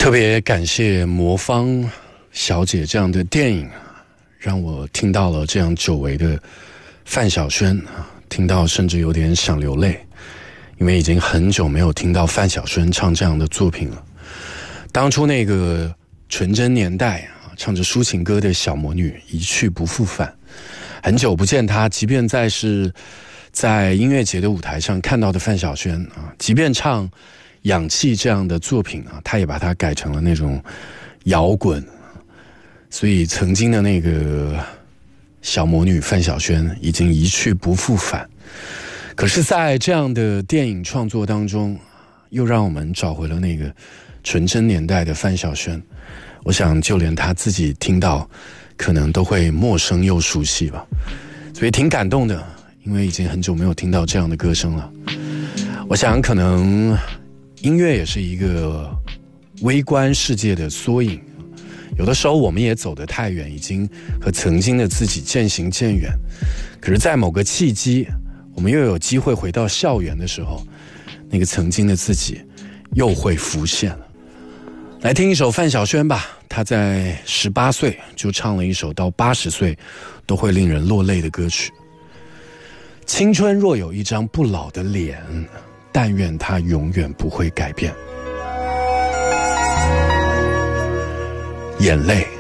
特别感谢魔方小姐这样的电影，让我听到了这样久违的范晓萱，听到甚至有点想流泪，因为已经很久没有听到范晓萱唱这样的作品了。当初那个纯真年代唱着抒情歌的小魔女一去不复返，很久不见她，即便在音乐节的舞台上看到的范晓萱即便唱氧气这样的作品她也把它改成了那种摇滚。所以曾经的那个小魔女范晓萱已经一去不复返。可是在这样的电影创作当中，又让我们找回了那个纯真年代的范晓萱。我想就连她自己听到可能都会陌生又熟悉吧，所以挺感动的，因为已经很久没有听到这样的歌声了。我想可能音乐也是一个微观世界的缩影，有的时候我们也走得太远，已经和曾经的自己渐行渐远，可是在某个契机我们又有机会回到校园的时候，那个曾经的自己又会浮现了。来听一首范晓萱吧，她在18岁就唱了一首到80岁都会令人落泪的歌曲。青春若有一张不老的脸，但愿它永远不会改变。眼泪